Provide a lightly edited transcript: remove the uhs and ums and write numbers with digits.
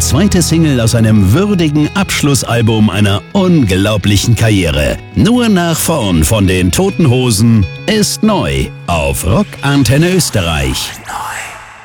zweite Single aus einem würdigen Abschlussalbum einer unglaublichen Karriere. Nur nach vorn von den Toten Hosen ist neu auf Rock Antenne Österreich.